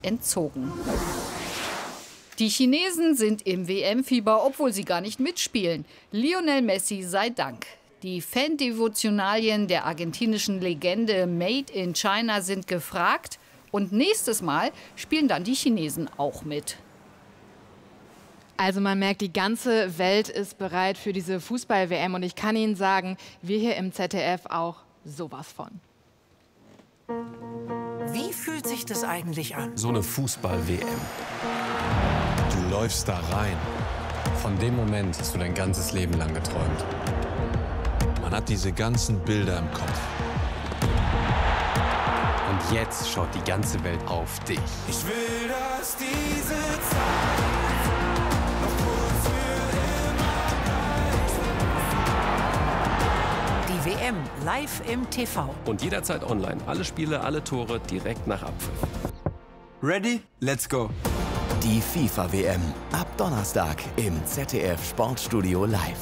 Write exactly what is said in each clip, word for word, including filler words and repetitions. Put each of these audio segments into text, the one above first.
entzogen. Die Chinesen sind im W M-Fieber, obwohl sie gar nicht mitspielen. Lionel Messi sei Dank. Die Fan-Devotionalien der argentinischen Legende Made in China sind gefragt. Und nächstes Mal spielen dann die Chinesen auch mit. Also man merkt, die ganze Welt ist bereit für diese Fußball-W M. Und ich kann Ihnen sagen, wir hier im Z D F auch sowas von. Wie fühlt sich das eigentlich an? So eine Fußball-W M. Du läufst da rein. Von dem Moment hast du dein ganzes Leben lang geträumt. Man hat diese ganzen Bilder im Kopf. Und jetzt schaut die ganze Welt auf dich. Ich will, dass diese Zeit noch kurz für immer bleibt. Die W M live im T V. Und jederzeit online. Alle Spiele, alle Tore direkt nach Abpfiff. Ready? Let's go. Die FIFA-W M. Ab Donnerstag im Z D F Sportstudio live.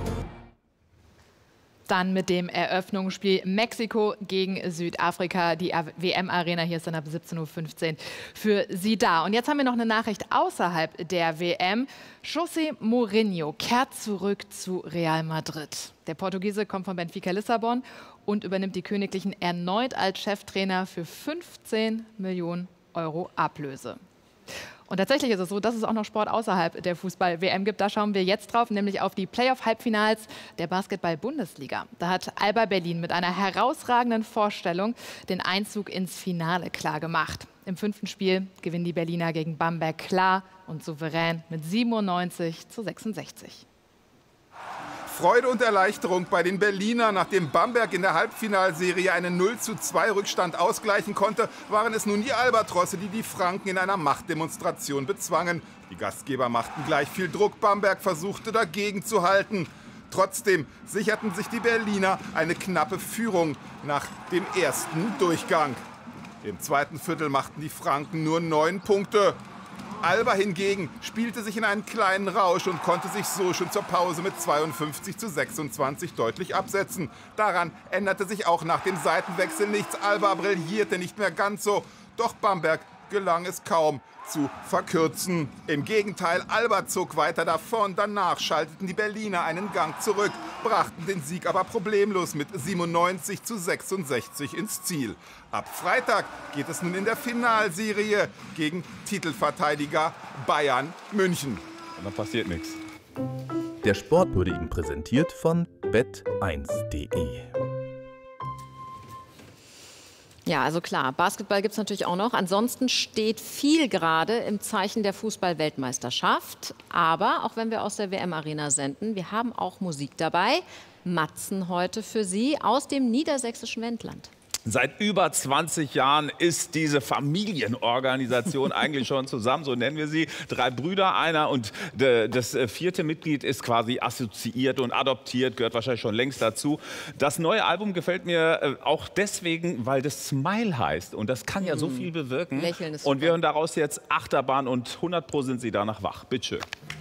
Dann mit dem Eröffnungsspiel Mexiko gegen Südafrika. Die W M-Arena hier ist dann ab siebzehn Uhr fünfzehn für Sie da. Und jetzt haben wir noch eine Nachricht außerhalb der W M. José Mourinho kehrt zurück zu Real Madrid. Der Portugiese kommt von Benfica Lissabon und übernimmt die Königlichen erneut als Cheftrainer für fünfzehn Millionen Euro Ablöse. Und tatsächlich ist es so, dass es auch noch Sport außerhalb der Fußball-W M gibt. Da schauen wir jetzt drauf, nämlich auf die Playoff-Halbfinals der Basketball-Bundesliga. Da hat Alba Berlin mit einer herausragenden Vorstellung den Einzug ins Finale klargemacht. Im fünften Spiel gewinnen die Berliner gegen Bamberg klar und souverän mit siebenundneunzig zu sechsundsechzig. Freude und Erleichterung bei den Berlinern. Nachdem Bamberg in der Halbfinalserie einen null zu zwei Rückstand ausgleichen konnte, waren es nun die Albatrosse, die die Franken in einer Machtdemonstration bezwangen. Die Gastgeber machten gleich viel Druck. Bamberg versuchte dagegen zu halten. Trotzdem sicherten sich die Berliner eine knappe Führung nach dem ersten Durchgang. Im zweiten Viertel machten die Franken nur neun Punkte. Alba hingegen spielte sich in einen kleinen Rausch und konnte sich so schon zur Pause mit zweiundfünfzig zu sechsundzwanzig deutlich absetzen. Daran änderte sich auch nach dem Seitenwechsel nichts. Alba brillierte nicht mehr ganz so, doch Bamberg gelang es kaum zu verkürzen. Im Gegenteil, Alba zog weiter davon. Danach schalteten die Berliner einen Gang zurück, brachten den Sieg aber problemlos mit siebenundneunzig zu sechsundsechzig ins Ziel. Ab Freitag geht es nun in der Finalserie gegen Titelverteidiger Bayern München. Und dann passiert nichts. Der Sport wurde Ihnen präsentiert von bet eins punkt de. Ja, also klar, Basketball gibt es natürlich auch noch. Ansonsten steht viel gerade im Zeichen der Fußball-Weltmeisterschaft. Aber auch wenn wir aus der W M-Arena senden, wir haben auch Musik dabei. Matzen heute für Sie aus dem niedersächsischen Wendland. Seit über zwanzig Jahren ist diese Familienorganisation eigentlich schon zusammen, so nennen wir sie. Drei Brüder, einer und das vierte Mitglied ist quasi assoziiert und adoptiert, gehört wahrscheinlich schon längst dazu. Das neue Album gefällt mir auch deswegen, weil das Smile heißt und das kann ja so viel bewirken. Lächeln ist und wir super. hören daraus jetzt Achterbahn und hundert Pro sind Sie danach wach. Bitte schön.